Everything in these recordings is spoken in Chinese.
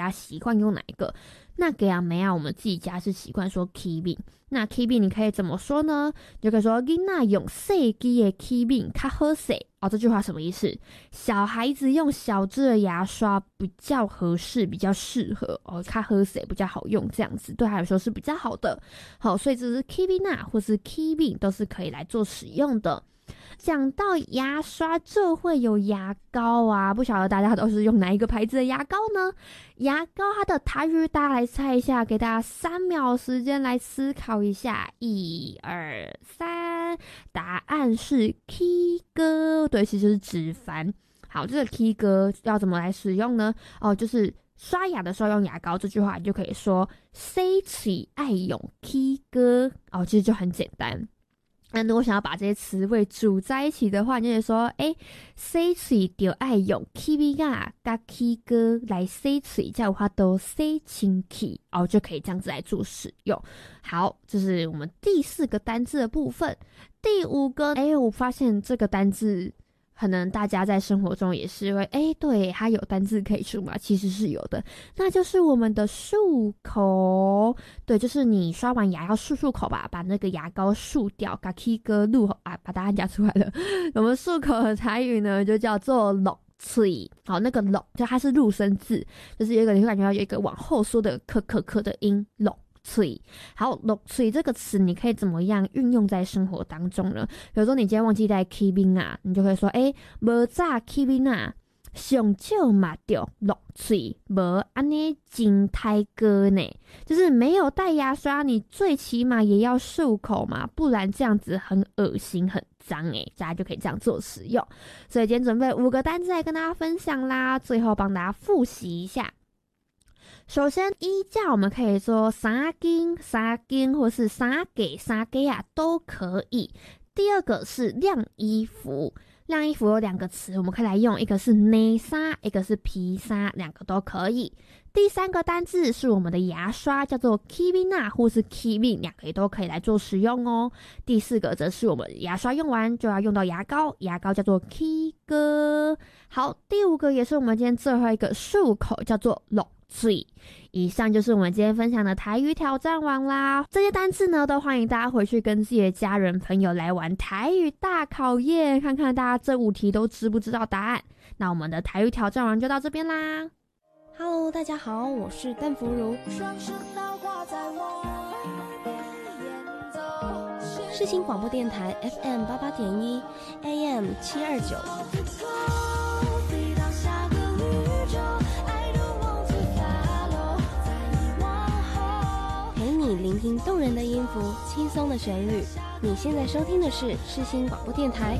家习惯用哪一个。那给阿妹啊，我们自己家是习惯说 起面。那 起面你可以怎么说呢？就可以说囡仔用细支的起面较好势哦。这句话什么意思？小孩子用小支的牙刷比较合适，比较适合哦，较好势比较好用，这样子对他来说是比较好的。好，所以这是起面啊，或是起面都是可以来做使用的。讲到牙刷就会有牙膏啊，不晓得大家都是用哪一个牌子的牙膏呢？牙膏它的台语大家来猜一下，给大家3秒时间来思考一下，1、2、3，答案是 K 哥，对，其实是直翻。好，这个 K 哥要怎么来使用呢？哦，就是刷牙的时候用牙膏，这句话你就可以说洗嘴爱用 K 哥哦，其实就很简单。那如果想要把这些词汇组在一起的话，你就可以说，洗嘴就爱用起面啊加起哥来洗嘴，才有法度洗清气哦，就可以这样子来做使用。好，这是我们第4个单字的部分。第5个，我发现这个单字可能大家在生活中也是会，对，它有单字可以出嘛？其实是有的，那就是我们的漱口。对，就是你刷完牙要漱口吧，把那个牙膏漱掉，把 K 歌录啊，把答案讲出来了。我们漱口的台语呢，就叫做落嘴。好，那个落就它是入声字，就是有一个你会感觉到有一个往后缩的咳的音，落。好，落嘴这个词你可以怎么样运用在生活当中呢？比如说你今天忘记带起面啊，你就会说无早起面啊，上少嘛就落嘴，无安尼真太哥呢，就是没有带牙刷，你最起码也要漱口嘛，不然这样子很恶心很脏大家就可以这样做使用。所以今天准备5个单字来跟大家分享啦，最后帮大家复习一下。首先，衣架我们可以说三斤或是三给啊都可以。第2个是晾衣服，晾衣服有2个词我们可以来用，一个是内衫，一个是皮衫，2个都可以。第3个单字是我们的牙刷，叫做 起面啊或是起面，2个也都可以来做使用哦。第4个则是我们牙刷用完就要用到牙膏，牙膏叫做起哥。好，第5个也是我们今天最后一个漱口，叫做落嘴。以上就是我们今天分享的台语挑战王啦。这些单字呢，都欢迎大家回去跟自己的家人朋友来玩台语大考验，看看大家这5题都知不知道答案。那我们的台语挑战王就到这边啦。 Hello， 大家好，我是邓福如。世新广播电台 FM 88.1 AM 729。陪你聆听动人的音符，轻松的旋律。你现在收听的是世新广播电台。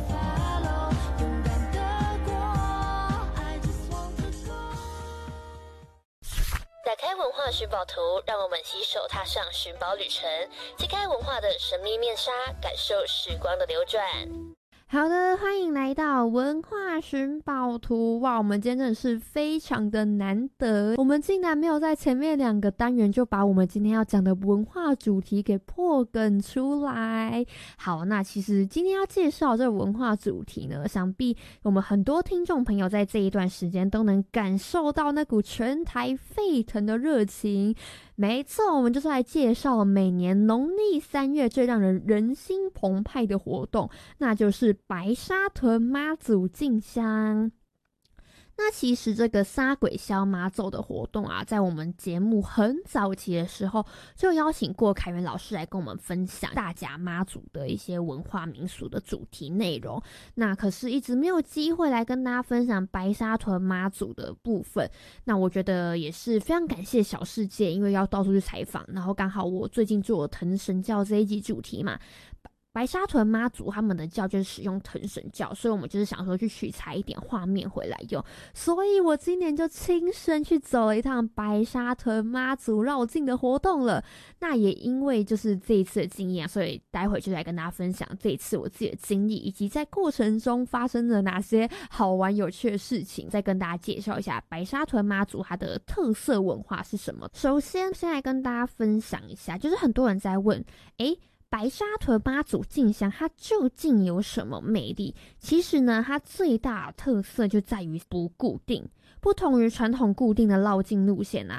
打开文化寻宝图，让我们携手踏上寻宝旅程，揭开文化的神秘面纱，感受时光的流转。 好的，欢迎来到文化寻宝图。哇，我们今天真的是非常的难得，我们竟然没有在前面2个单元就把我们今天要讲的文化主题给破梗出来。好，那其实今天要介绍这个文化主题呢，想必我们很多听众朋友在这一段时间都能感受到那股全台沸腾的热情。没错，我们就是来介绍每年农历3月最让人心澎湃的活动，那就是白沙屯妈祖进香。那其实这个沙鬼消妈祖的活动啊，在我们节目很早期的时候就邀请过凯源老师来跟我们分享大甲妈祖的一些文化民俗的主题内容，那可是一直没有机会来跟大家分享白沙屯妈祖的部分。那我觉得也是非常感谢小世界，因为要到处去采访，然后刚好我最近做腾神教这一集主题嘛，白沙屯妈祖他们的教就是使用腾神教，所以我们就是想说去取材一点画面回来用，所以我今年就亲身去走了一趟白沙屯妈祖绕境的活动了。那也因为就是这一次的经验，所以待会就来跟大家分享这一次我自己的经历，以及在过程中发生了哪些好玩有趣的事情，再跟大家介绍一下白沙屯妈祖它的特色文化是什么。首先先来跟大家分享一下，就是很多人在问白沙屯妈祖进香它究竟有什么魅力？其实呢，它最大的特色就在于不固定。不同于传统固定的绕境路线啊，